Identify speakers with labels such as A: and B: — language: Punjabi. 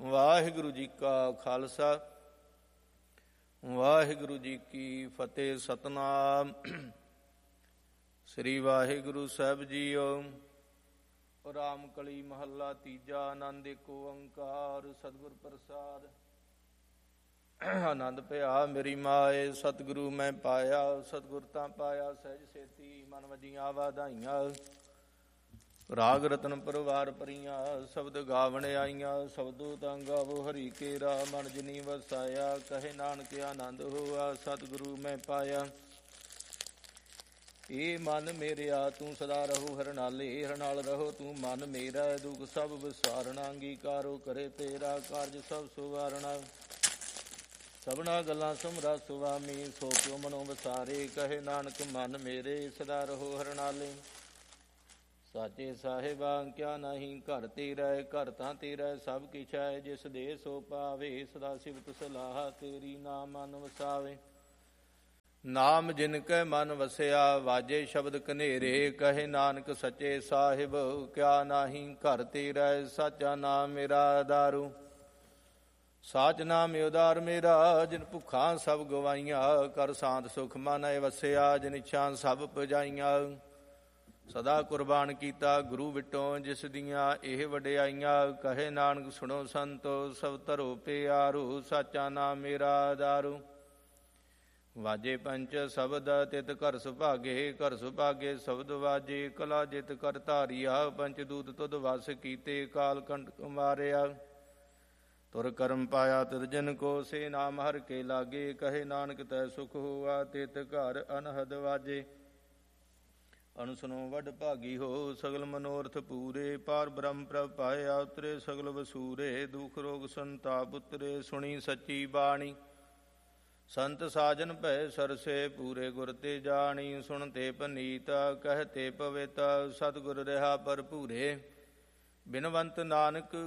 A: ਵਾਹਿਗੁਰੂ ਜੀ ਕਾ ਖਾਲਸਾ ਵਾਹਿਗੁਰੂ ਜੀ ਕੀ ਫਤਿਹ। ਸਤਨਾਮ ਸ੍ਰੀ ਵਾਹਿਗੁਰੂ ਸਾਹਿਬ ਜੀਓ। ਰਾਮ ਕਲੀ ਮਹੱਲਾ ਤੀਜਾ। ਆਨੰਦ ਏਕ ਓੰਕਾਰ ਸਤਿਗੁਰ ਪ੍ਰਸਾਦ। ਆਨੰਦ ਭਇਆ ਮੇਰੀ ਮਾਏ ਸਤਿਗੁਰੂ ਮੈਂ ਪਾਇਆ। ਸਤਿਗੁਰ ਤਾਂ ਪਾਇਆ ਸਹਿਜ ਸੇਤੀ ਮਨ ਵਜੀਆਂ ਵਾਧਾਈਆਂ। ਰਾਗ ਰਤਨ ਪਰਵਾਰ ਭਰੀਆਂ ਸ਼ਬਦ ਗਾਵਣ ਆਈਆਂ। ਸ਼ਬਦੋ ਤਾਂ ਗਾਵੋ ਹਰੀ ਕੇਰਾ ਮਨ ਜਿਨੀ ਵਸਾਇਆ। ਕਹੇ ਨਾਨਕ ਆਨੰਦ ਹੋਆ ਸਤਿਗੁਰੂ ਮੈਂ ਪਾਇਆ। ਏ ਮਨ ਮੇਰਿਆ ਤੂੰ ਸਦਾ ਰਹੋ ਹਰਨਾਲੇ। ਹਰਨਾਲ ਰਹੋ ਤੂੰ ਮਨ ਮੇਰਾ। ਦੁਖ ਸਭ ਵਿਸਾਰਣਾ ਅੰਗੀਕਾਰੋ ਕਰੇ ਤੇਰਾ। ਕਾਰਜ ਸਭ ਸੁਵਾਰਣਾ ਸਭਨਾ ਗੱਲਾਂ ਸੁਮਰਾ ਸੁਆਮੀ। ਸੋ ਕਿਉ ਮਨੋ ਵਸਾਰੇ ਕਹੇ ਨਾਨਕ ਮਨ ਮੇਰੇ। ਸਦਾ ਰਹੋ ਹਰਨਾਲੇ ਸਾਚੇ ਸਾਹਿਬਾ ਕਿਆ ਨਹੀਂ। ਘਰ ਤੇਰਾ ਘਰ ਤਾਂ ਤੇਰਾ ਸਭ ਕਿਛ ਹੈ। ਜਿਸ ਦੇ ਸੋ ਪਾਵੇ ਸਦਾ ਸਿਫਤ ਸਲਾਹ ਤੇਰੀ। ਨਾਮ ਮਨ ਵਸਾਵੇ ਨਾਮ ਜਿਨ ਕੈ ਮਨ ਵਸਿਆ। ਵਾਜੇ ਸ਼ਬਦ ਕਨੇਰੇ ਕਹੇ ਨਾਨਕ ਸੱਚੇ ਸਾਹਿਬ ਕਿਆ ਨਾਹੀਂ। ਘਰ ਤੇਰਾ ਸਾਚਾ ਨਾਮ ਮੇਰਾ ਆਧਾਰੂ। ਸਾਚ ਨਾਮ ਉਦਾਰ ਮੇਰਾ ਜਿਨ ਭੁੱਖਾਂ ਸਭ ਗਵਾਈਆਂ। ਕਰ ਸ਼ਾਂਤ ਸੁਖ ਮਨ ਵਸਿਆ ਜਿਨ ਇੱਛਾ ਸਭ ਪੁਜਾਈਆਂ। ਸਦਾ ਕੁਰਬਾਨ ਕੀਤਾ ਗੁਰੂ ਵਿਟੋਂ ਜਿਸ ਦੀਆਂ ਇਹ ਵਡਿਆਈਆਂ। ਕਹੇ ਨਾਨਕ ਸੁਣੋ ਸੰਤੋ ਸਭ ਧਰੋ ਪਿਆਰੂ। ਸਾਚਾ ਨਾਮ ਮੇਰਾ ਆਧਾਰੂ। ਵਾਜੇ ਪੰਚ ਸ਼ਬਦ ਤਿਤ ਘਰ ਸੁਭਾਗੇ। ਘਰ ਸੁਭਾਗੇ ਸ਼ਬਦ ਵਾਜੇ ਕਲਾ ਜਿਤ ਕਰ ਧਾਰੀਆ। ਪੰਚ ਦੂਤ ਤੁਧ ਵਸ ਕੀਤੇ ਕਾਲ ਕੰਟਕ ਮਾਰਿਆ। ਤੁਰ ਕਰਮ ਪਾਇਆ ਤਿਤ ਜਨ ਕੋ ਸੇ ਨਾਮ ਹਰ ਕੇ ਲਾਗੇ। ਕਹੇ ਨਾਨਕ ਤੈ ਸੁਖ ਹੋਆ ਤਿਤ ਘਰ ਅਨਹਦ ਵਾਜੇ। ਅਨਸੁਨੋ ਵੱਡ ਭਾਗੀ ਹੋ ਸਗਲ ਮਨੋਰਥ ਪੂਰੇ। ਪਾਰ ਬ੍ਰਹਮ ਪ੍ਰਭ ਪਾਇਆ ਉਤਰੇ ਸਗਲ ਵਸੂਰੇ। ਦੁਖ ਰੋਗ ਸੰਤਾਪ ਉਤਰੇ ਸੁਣੀ ਸੱਚੀ ਬਾਣੀ। ਸੰਤ ਸਾਜਨ ਭੈ ਸਰਸੇ ਪੂਰੇ ਗੁਰ ਤੇ ਜਾਣੀ। ਸੁਣ ਤੇ ਪਨੀਤ ਕਹਿ ਤੇ ਪਵਿੱਤ ਸਤਿਗੁਰ ਰਿਹਾ ਭਰਪੂਰੇ। ਬਿਨਵੰਤ ਨਾਨਕ